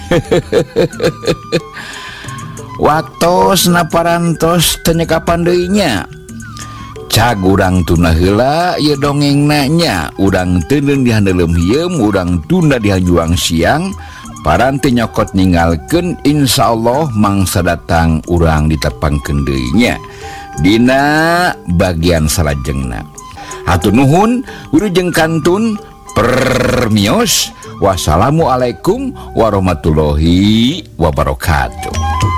Watos naparantos tenyekapan deuinya. Cag urang tuna heula ieu dongeng nanya, urang teuneun di handelem hieum, urang tunda di juang siang, paranti nyokot ninggalkeun insyaallah mangsa datang urang ditepangkeun deui nya dina bagian salajengna. Hatur nuhun wilujeng kantun permios. Wassalamualaikum warahmatullahi wabarakatuh.